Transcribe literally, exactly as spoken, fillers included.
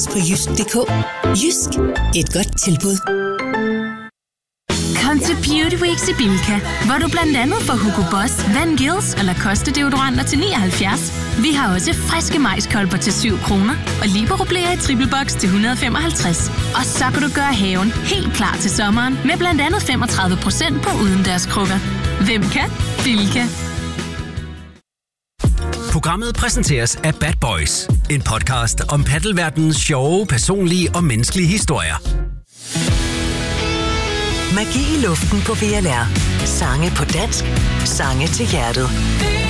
på jysk punktum d k. Jysk. Et godt tilbud. Kom til Beauty Weeks i Bilka, hvor du blandt andet får Hugo Boss, Van Gils og Lacoste deodoranter til nioghalvfjerds. Vi har også friske majskolber til syv kroner og Libero-blæer i triple box til et hundrede og femoghalvtreds. Og så kan du gøre haven helt klar til sommeren med blandt andet femogtredive procent på udendørskrukker. Hvem kan? Bilka. Programmet præsenteres af Bad Boys, en podcast om paddelverdenens sjove, personlige og menneskelige historier. Magi i luften på V L R. Sange på dansk. Sange til hjertet.